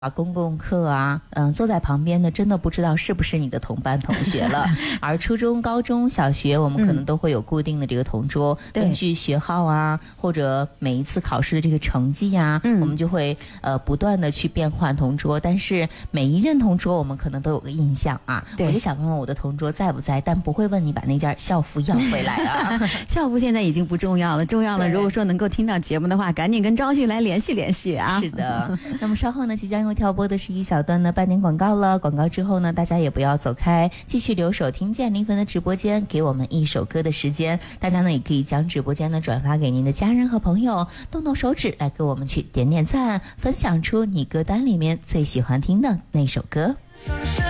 公共课啊，坐在旁边的真的不知道是不是你的同班同学了。而初中、高中小学我们可能都会有固定的这个同桌，根据学号啊，或者每一次考试的这个成绩啊，我们就会不断的去变换同桌，但是每一任同桌我们可能都有个印象啊。我就想问问我的同桌在不在，但不会问你把那件校服要回来啊。 校服现在已经不重要了，重要了如果说能够听到节目的话，赶紧跟张旭来联系联系啊。 是的，那么稍后呢，即将又跳播的是一小段的半点广告了。广告之后呢，大家也不要走开，继续留守听见林芬的直播间，给我们一首歌的时间。大家呢也可以将直播间呢转发给您的家人和朋友，动动手指来给我们去点点赞，分享出你歌单里面最喜欢听的那首歌。